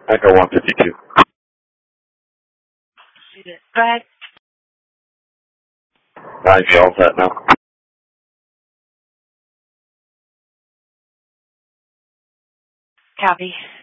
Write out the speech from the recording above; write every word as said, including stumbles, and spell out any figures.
Echo one fifty-two. Go ahead. nine G all set now. Copy.